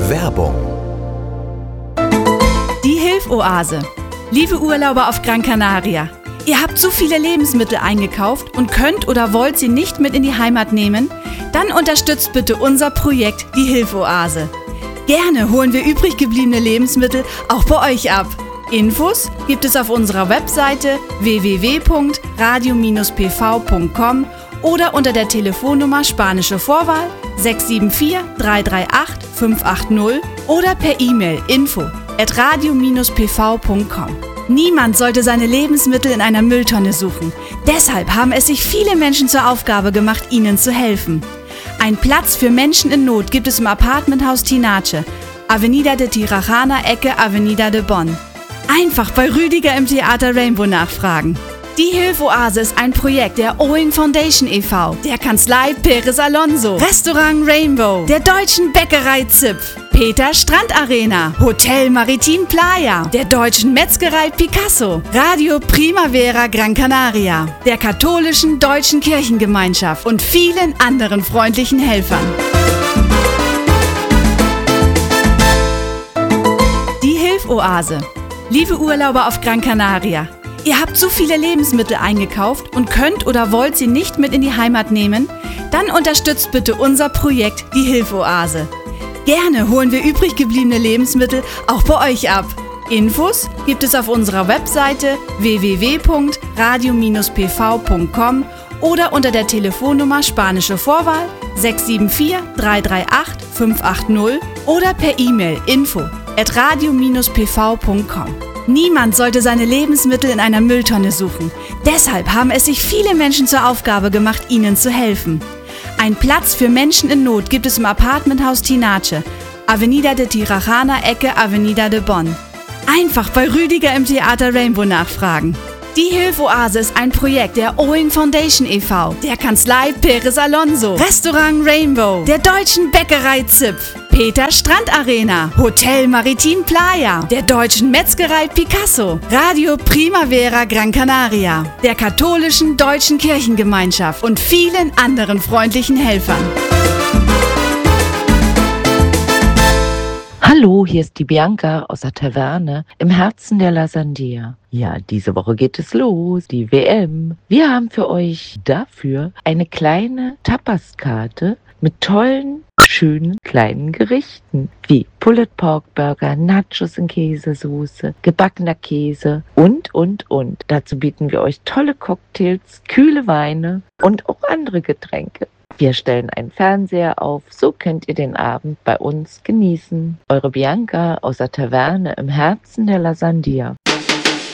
Werbung. Die Hilfoase. Liebe Urlauber auf Gran Canaria, ihr habt zu viele Lebensmittel eingekauft und könnt oder wollt sie nicht mit in die Heimat nehmen? Dann unterstützt bitte unser Projekt Die Hilfoase. Gerne holen wir übrig gebliebene Lebensmittel auch bei euch ab. Infos gibt es auf unserer Webseite www.radio-pv.com oder unter der Telefonnummer spanische Vorwahl 674 338 580 oder per E-Mail info@radio-pv.com. Niemand sollte seine Lebensmittel in einer Mülltonne suchen. Deshalb haben es sich viele Menschen zur Aufgabe gemacht, ihnen zu helfen. Ein Platz für Menschen in Not gibt es im Apartmenthaus Tinache, Avenida de Tirajana, Ecke Avenida de Bonn. Einfach bei Rüdiger im Theater Rainbow nachfragen. Die Hilfoase ist ein Projekt der Owing Foundation e.V., der Kanzlei Perez Alonso, Restaurant Rainbow, der Deutschen Bäckerei Zipf, Peter Strand Arena, Hotel Maritim Playa, der Deutschen Metzgerei Picasso, Radio Primavera Gran Canaria, der Katholischen Deutschen Kirchengemeinschaft und vielen anderen freundlichen Helfern. Die Hilfoase. Liebe Urlauber auf Gran Canaria, ihr habt zu viele Lebensmittel eingekauft und könnt oder wollt sie nicht mit in die Heimat nehmen? Dann unterstützt bitte unser Projekt Die Hilfoase. Gerne holen wir übrig gebliebene Lebensmittel auch bei euch ab. Infos gibt es auf unserer Webseite www.radio-pv.com oder unter der Telefonnummer spanische Vorwahl 674 338 580 oder per E-Mail info@radio-pv.com. Niemand sollte seine Lebensmittel in einer Mülltonne suchen. Deshalb haben es sich viele Menschen zur Aufgabe gemacht, ihnen zu helfen. Ein Platz für Menschen in Not gibt es im Apartmenthaus Tinache, Avenida de Tirajana, Ecke Avenida de Bonn. Einfach bei Rüdiger im Theater Rainbow nachfragen. Die Hilfoase ist ein Projekt der Owing Foundation e.V., der Kanzlei Perez Alonso, Restaurant Rainbow, der Deutschen Bäckerei Zipf, Peter Strand Arena, Hotel Maritim Playa, der Deutschen Metzgerei Picasso, Radio Primavera Gran Canaria, der Katholischen Deutschen Kirchengemeinschaft und vielen anderen freundlichen Helfern. Hallo, hier ist die Bianca aus der Taverne im Herzen der La Sandia. Ja, diese Woche geht es los, die WM. Wir haben für euch dafür eine kleine Tapaskarte mit tollen, schönen kleinen Gerichten wie Pulled Pork Burger, Nachos in Käsesoße, gebackener Käse und. Dazu bieten wir euch tolle Cocktails, kühle Weine und auch andere Getränke. Wir stellen einen Fernseher auf, so könnt ihr den Abend bei uns genießen. Eure Bianca aus der Taverne im Herzen der La Sandia.